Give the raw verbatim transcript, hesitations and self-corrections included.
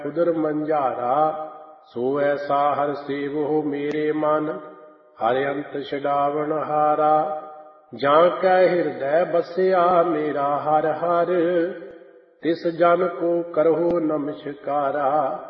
ਉਦਰ ਮੰਝਾਰਾ। ਸੋ ਐਸਾ ਹਰ ਸੇਵੋ ਮੇਰੇ ਮਨ, ਹਰਿ ਅੰਤ ਛਡਾਵਣ ਹਾਰਾ। ਜਾਂ ਕੈ ਹਿਰਦੈ ਬਸਿਆ ਮੇਰਾ ਹਰਿ ਹਰਿ, ਤਿਸ ਜਨ ਕੋ ਕਰਹੁ ਨਮਸਕਾਰਾ।